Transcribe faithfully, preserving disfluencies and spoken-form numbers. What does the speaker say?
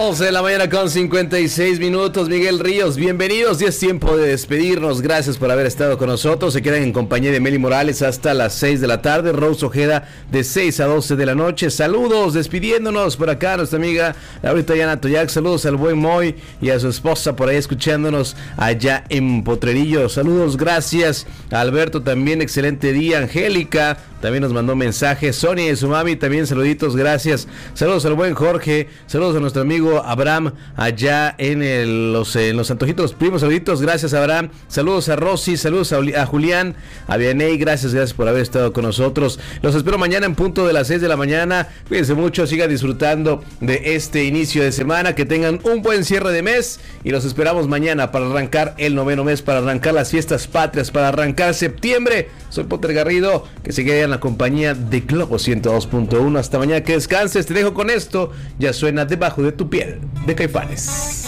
once de la mañana con cincuenta y seis minutos. Miguel Ríos, bienvenidos. Y es tiempo de despedirnos. Gracias por haber estado con nosotros. Se quedan en compañía de Meli Morales hasta las seis de la tarde. Rose Ojeda de seis a doce de la noche. Saludos, despidiéndonos por acá nuestra amiga Laurita Yana Toyac. Saludos al buen Moy y a su esposa por ahí escuchándonos allá en Potrerillo. Saludos, gracias a Alberto también. Excelente día. Angélica también nos mandó mensajes. Sonia y su mami también saluditos, gracias. Saludos al buen Jorge. Saludos a nuestro amigo Abraham allá en, el, los, en los Antojitos Los Primos. Saluditos, gracias Abraham. Saludos a Rosy, saludos a, a Julián, a Vianey, gracias, gracias por haber estado con nosotros. Los espero mañana en punto de las seis de la mañana. Cuídense mucho, sigan disfrutando de este inicio de semana. Que tengan un buen cierre de mes y los esperamos mañana para arrancar el noveno mes, para arrancar las fiestas patrias, para arrancar septiembre. Soy Potter Garrido, que se quede en la compañía de Globo ciento dos punto uno. Hasta mañana, que descanses. Te dejo con esto. Ya suena Debajo de tu piel, de Caifanes.